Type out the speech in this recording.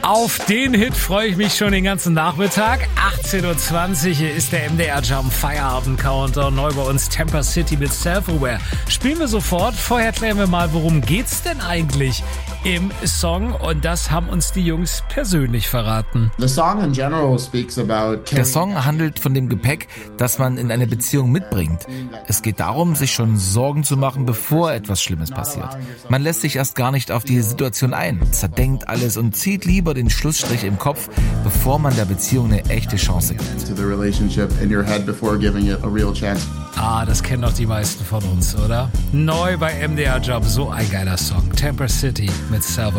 Auf den Hit freue ich mich schon den ganzen Nachmittag. 18.20 Uhr hier ist der MDR Jump Feierabend Countdown. Neu bei uns Temper City mit Self-Aware. Spielen wir sofort. Vorher klären wir mal, worum geht's denn eigentlich im Song? Und das haben uns die Jungs persönlich verraten. Der Song handelt von dem Gepäck, das man in eine Beziehung mitbringt. Es geht darum, sich schon Sorgen zu machen, bevor etwas Schlimmes passiert. Man lässt sich erst gar nicht auf die Situation ein, zerdenkt alles und zieht lieber den Schlussstrich im Kopf, bevor man der Beziehung eine echte Chance gibt. Das kennen doch die meisten von uns, oder? Neu bei MDR Job, so ein geiler Song. Temper City mit Self-Aware.